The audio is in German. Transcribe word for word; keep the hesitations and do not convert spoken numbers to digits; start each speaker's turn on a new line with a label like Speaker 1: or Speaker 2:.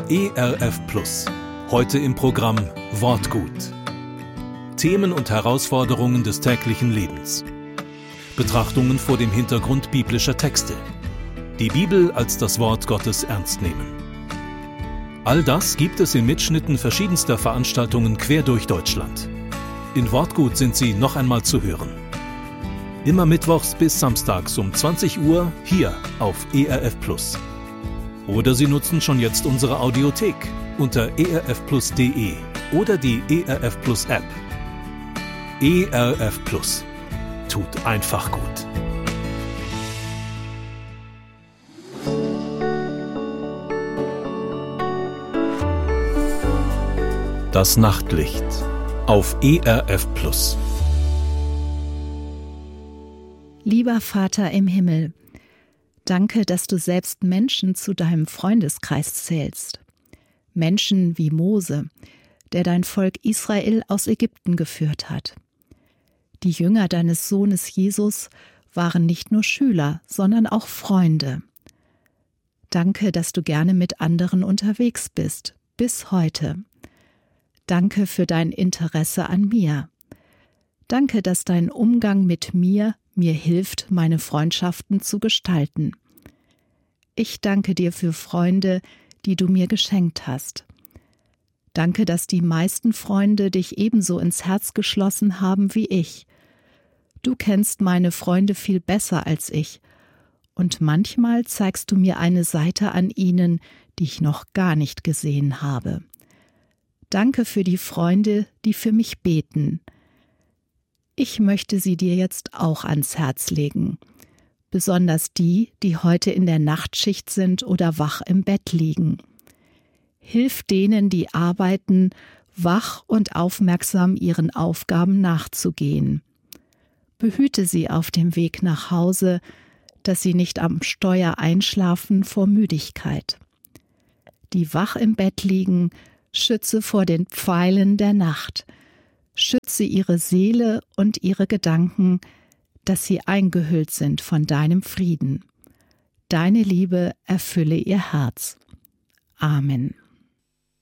Speaker 1: E R F Plus. Heute im Programm Wortgut. Themen und Herausforderungen des täglichen Lebens. Betrachtungen vor dem Hintergrund biblischer Texte. Die Bibel als das Wort Gottes ernst nehmen. All das gibt es in Mitschnitten verschiedenster Veranstaltungen quer durch Deutschland. In Wortgut sind sie noch einmal zu hören. Immer mittwochs bis samstags um zwanzig Uhr hier auf E R F Plus. Oder Sie nutzen schon jetzt unsere Audiothek unter e r f plus punkt d e oder die E R F Plus App. E R F Plus. Tut einfach gut. Das Nachtlicht auf E R F Plus.
Speaker 2: Lieber Vater im Himmel, danke, dass du selbst Menschen zu deinem Freundeskreis zählst. Menschen wie Mose, der dein Volk Israel aus Ägypten geführt hat. Die Jünger deines Sohnes Jesus waren nicht nur Schüler, sondern auch Freunde. Danke, dass du gerne mit anderen unterwegs bist, bis heute. Danke für dein Interesse an mir. Danke, dass dein Umgang mit mir mir hilft, meine Freundschaften zu gestalten. Ich danke dir für Freunde, die du mir geschenkt hast. Danke, dass die meisten Freunde dich ebenso ins Herz geschlossen haben wie ich. Du kennst meine Freunde viel besser als ich, und manchmal zeigst du mir eine Seite an ihnen, die ich noch gar nicht gesehen habe. Danke für die Freunde, die für mich beten. Ich möchte sie dir jetzt auch ans Herz legen. Besonders die, die heute in der Nachtschicht sind oder wach im Bett liegen. Hilf denen, die arbeiten, wach und aufmerksam ihren Aufgaben nachzugehen. Behüte sie auf dem Weg nach Hause, dass sie nicht am Steuer einschlafen vor Müdigkeit. Die wach im Bett liegen, schütze vor den Pfeilen der Nacht. Schütze ihre Seele und ihre Gedanken, dass sie eingehüllt sind von deinem Frieden. Deine Liebe erfülle ihr Herz. Amen.